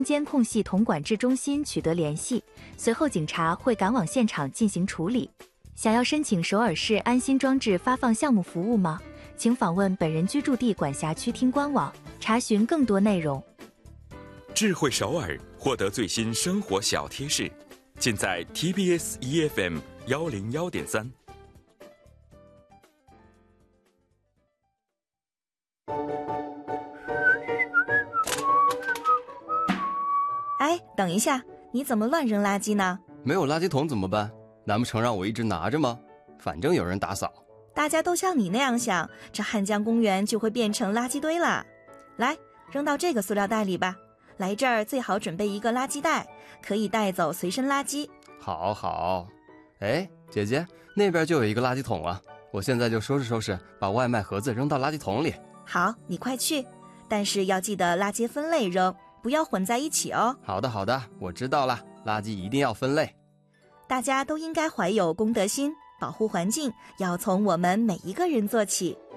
监控系统管制中心取得联系，随后警察会赶往现场进行处理。想要申请首尔市安心装置发放项目服务吗？请访问本人居住地管辖区厅官网，查询更多内容。 智慧首尔，获得最新生活小贴士，尽在 TBS EFM 101.3。 哎，等一下，你怎么乱扔垃圾呢？ 没有垃圾桶怎么办？难不成让我一直拿着吗？反正有人打扫。 大家都像你那样想，这汉江公园就会变成垃圾堆了。来，扔到这个塑料袋里吧。来这儿最好准备一个垃圾袋，可以带走随身垃圾。 好好。哎，姐姐，那边就有一个垃圾桶啊，我现在就收拾收拾，把外卖盒子扔到垃圾桶里。 好，你快去，但是要记得垃圾分类扔，不要混在一起哦。 好的好的，我知道了，垃圾一定要分类。 大家都应该怀有公德心，保护环境要从我们每一个人做起。